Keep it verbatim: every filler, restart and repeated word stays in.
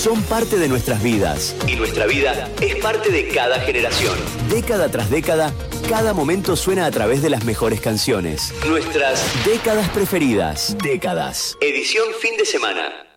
son parte de nuestras vidas. Y nuestra vida es parte de cada generación. Década tras década, cada momento suena a través de las mejores canciones. Nuestras décadas preferidas. Décadas. Edición fin de semana.